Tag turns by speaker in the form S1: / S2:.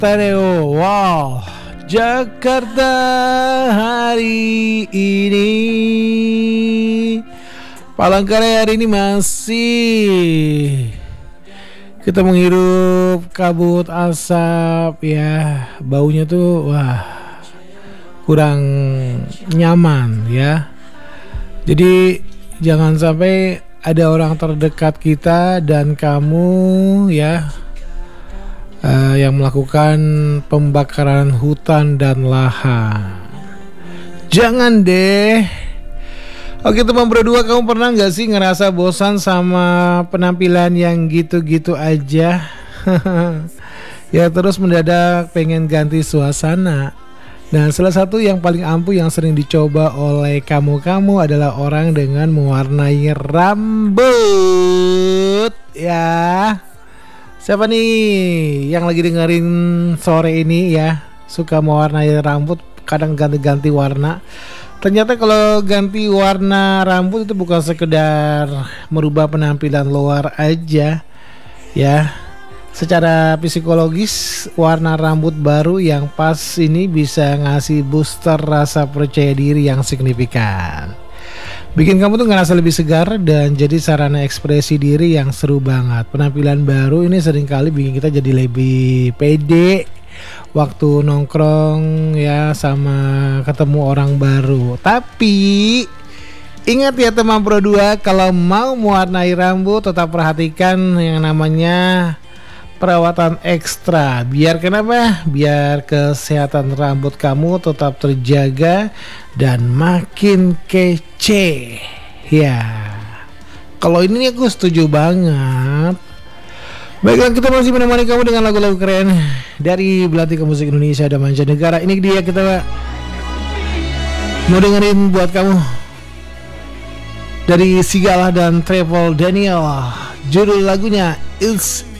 S1: Stereo. Wow, Jakarta hari ini, Palangkaraya hari ini masih kita menghirup kabut asap ya, baunya tuh wah kurang nyaman ya. Jadi jangan sampai ada orang terdekat kita dan kamu ya yang melakukan pembakaran hutan dan lahan. Jangan deh. Oke teman berdua, kamu pernah gak sih ngerasa bosan sama penampilan yang gitu-gitu aja? Ya terus mendadak pengen ganti suasana. Nah salah satu yang paling ampuh yang sering dicoba oleh kamu adalah orang dengan mewarnai rambut. Ya, siapa nih yang lagi dengerin sore ini ya, suka mewarnai rambut, kadang ganti-ganti warna. Ternyata kalau ganti warna rambut itu bukan sekedar merubah penampilan luar aja ya. Secara psikologis, warna rambut baru yang pas ini bisa ngasih booster rasa percaya diri yang signifikan. Bikin kamu tuh ngerasa lebih segar dan jadi sarana ekspresi diri yang seru banget. Penampilan baru ini seringkali bikin kita jadi lebih pede waktu nongkrong ya, sama ketemu orang baru. Tapi ingat ya teman Pro 2, kalau mau mewarnai rambut tetap perhatikan yang namanya perawatan ekstra. Biar kenapa? Biar kesehatan rambut kamu tetap terjaga dan makin kece. Ya, kalau ini aku setuju banget. Baiklah, kita masih menemani kamu dengan lagu-lagu keren dari Belantika Musik Indonesia dan mancanegara. Ini dia kita mau dengerin buat kamu dari Sigala dan Travel Daniel. Judul lagunya It's